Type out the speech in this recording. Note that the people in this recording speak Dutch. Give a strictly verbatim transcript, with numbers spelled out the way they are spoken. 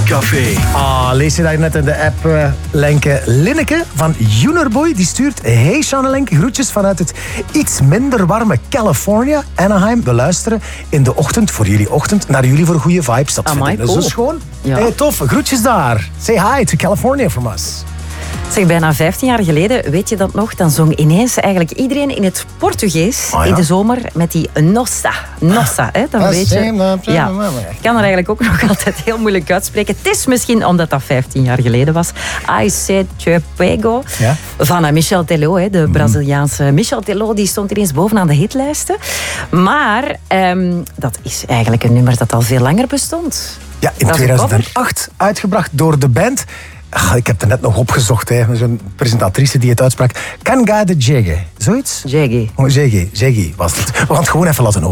Café. Ah, lees je daar net in de app, uh, Lenke? Linneke van Juniorboy, die stuurt... Hey Sean en Lenke, groetjes vanuit het iets minder warme California, Anaheim. We luisteren in de ochtend, voor jullie ochtend, naar jullie voor goede vibes. Dat Amai, vinden we cool. zo schoon. Ja. Hey, tof, groetjes daar. Say hi to California from us. Zeg, bijna vijftien jaar geleden, weet je dat nog, dan zong ineens eigenlijk iedereen in het Portugees Oh ja? in de zomer met die Nossa. Nossa, hè, dan Ah, weet je. sim, Ja, ik kan er eigenlijk ook nog altijd heel moeilijk uitspreken. Het is misschien omdat dat vijftien jaar geleden was. I said te pego. Ja? Van uh, Michel Teló, hè, de Braziliaanse Michel Teló, die stond ineens bovenaan de hitlijsten. Maar um, dat is eigenlijk een nummer dat al veel langer bestond. Ja, in Dat is een tweeduizend acht uitgebracht door de band. Ach, ik heb het net nog opgezocht, hè. Zo'n presentatrice die het uitsprak. Kanga de Jege. Zoiets? Jaggy. Oh, Jege, Jege was het. We gaan het gewoon even laten horen.